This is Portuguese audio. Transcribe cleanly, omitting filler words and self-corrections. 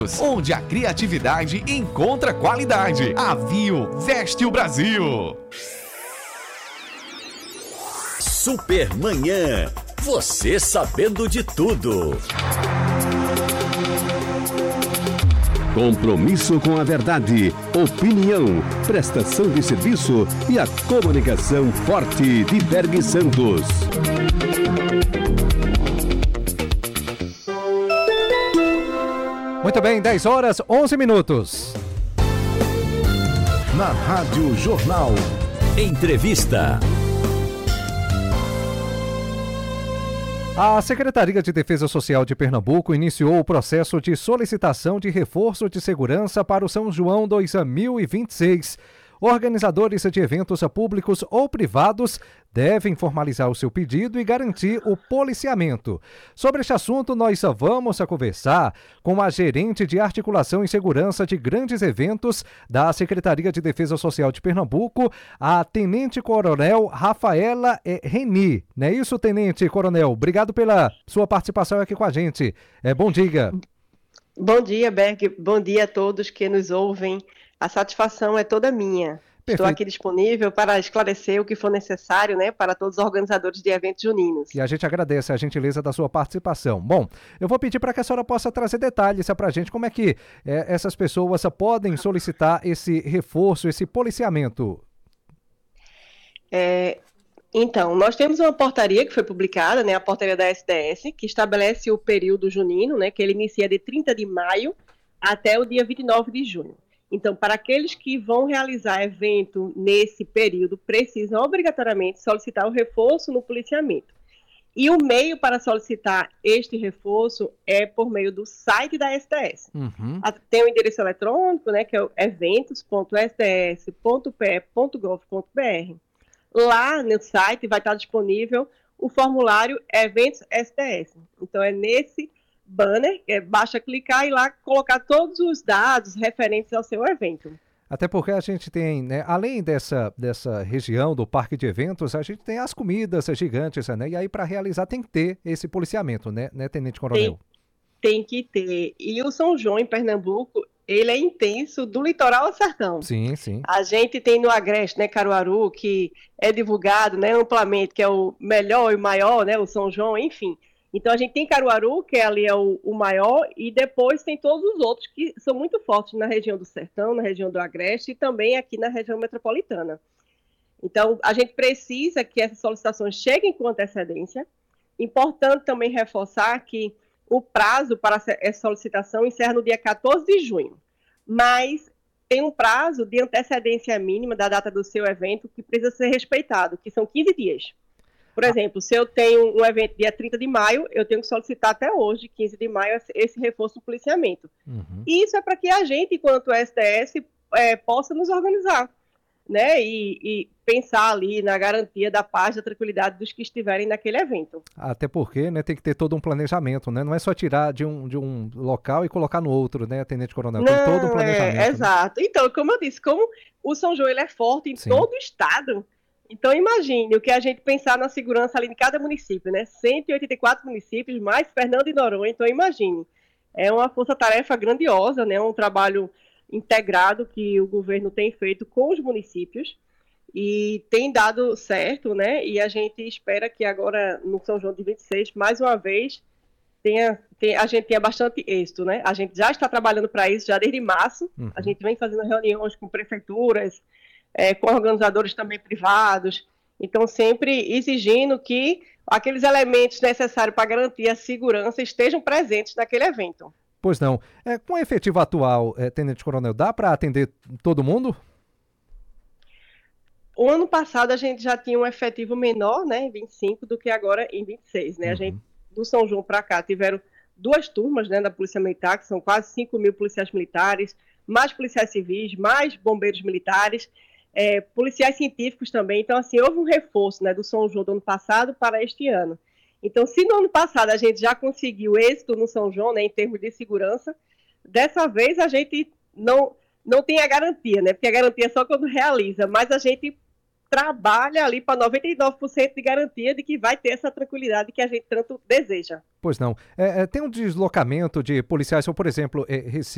onde a criatividade encontra qualidade. A Vio veste o Brasil. Supermanhã. Você sabendo de tudo. Compromisso com a verdade, opinião, prestação de serviço e a comunicação forte de Berg Santos. Muito bem, 10 horas, 11 minutos. Na Rádio Jornal. Entrevista. A Secretaria de Defesa Social de Pernambuco iniciou o processo de solicitação de reforço de segurança para o São João 2026. Organizadores de eventos públicos ou privados devem formalizar o seu pedido e garantir o policiamento. Sobre este assunto, nós vamos conversar com a gerente de articulação e segurança de grandes eventos da Secretaria de Defesa Social de Pernambuco, a Tenente Coronel Rafaela Reni. Não é isso, Tenente Coronel? Obrigado pela sua participação aqui com a gente. Bom dia. Bom dia, Berg. Bom dia a todos que nos ouvem. A satisfação é toda minha. Perfeito. Estou aqui disponível para esclarecer o que for necessário, né, para todos os organizadores de eventos juninos. E a gente agradece a gentileza da sua participação. Bom, eu vou pedir para que a senhora possa trazer detalhes para a gente, como é que essas pessoas podem solicitar esse reforço, esse policiamento. Então, nós temos uma portaria que foi publicada, né, a portaria da SDS, que estabelece o período junino, né, que ele inicia de 30 de maio até o dia 29 de junho. Então, para aqueles que vão realizar evento nesse período, precisam obrigatoriamente solicitar o reforço no policiamento. E o meio para solicitar este reforço é por meio do site da SDS. Uhum. Tem o endereço eletrônico, né, que é eventos.sds.pe.gov.br. Lá no site vai estar disponível o formulário Eventos SDS. Então, é nesse banner, basta clicar e lá colocar todos os dados referentes ao seu evento. Até porque a gente tem, né, além dessa região do parque de eventos, a gente tem as comidas gigantes, né? E aí para realizar tem que ter esse policiamento, né, Tenente Coronel? Tem que ter. E o São João em Pernambuco, ele é intenso do litoral ao sertão. Sim, sim. A gente tem no Agreste, né, Caruaru, que é divulgado, né, amplamente, que é o melhor e o maior, né, o São João, enfim. Então, a gente tem Caruaru, que ali é o maior, e depois tem todos os outros que são muito fortes na região do Sertão, na região do Agreste e também aqui na região metropolitana. Então, a gente precisa que essas solicitações cheguem com antecedência. Importante também reforçar que o prazo para essa solicitação encerra no dia 14 de junho, mas tem um prazo de antecedência mínima da data do seu evento que precisa ser respeitado, que são 15 dias. Por exemplo, se eu tenho um evento dia 30 de maio, eu tenho que solicitar até hoje, 15 de maio, esse reforço do policiamento. Uhum. E isso é para que a gente, enquanto SDS, possa nos organizar, né? E pensar ali na garantia da paz, da tranquilidade dos que estiverem naquele evento. Até porque, né, tem que ter todo um planejamento, né? Não é só tirar de um local e colocar no outro, né, Tenente Coronel? Tem todo um planejamento. Exato. Né? Então, como eu disse, como o São João ele é forte em todo o estado, então imagine o que a gente pensar na segurança ali em cada município, né? 184 municípios, mais Fernando e Noronha, então imagine. É uma força-tarefa grandiosa, né? Um trabalho integrado que o governo tem feito com os municípios e tem dado certo, né? E a gente espera que agora no São João de 26, mais uma vez, a gente tenha bastante êxito, né? A gente já está trabalhando para isso já desde março. Uhum. A gente vem fazendo reuniões com prefeituras, com organizadores também privados, então sempre exigindo que aqueles elementos necessários para garantir a segurança estejam presentes naquele evento. Pois não. Com o efetivo atual, Tenente Coronel, dá para atender todo mundo? O ano passado a gente já tinha um efetivo menor, né, em 25, do que agora em 26, né? Uhum. A gente, do São João para cá, tiveram 2 turmas, né, da Polícia Militar, que são quase 5 mil policiais militares, mais policiais civis, mais bombeiros militares, policiais científicos também. Então, assim, houve um reforço, né, do São João do ano passado para este ano. Então, se no ano passado a gente já conseguiu êxito no São João, né, em termos de segurança, dessa vez a gente não tem a garantia, né, porque a garantia é só quando realiza, mas a gente trabalha ali para 99% de garantia de que vai ter essa tranquilidade que a gente tanto deseja. Pois não. Tem um deslocamento de policiais, ou, por exemplo, Recife,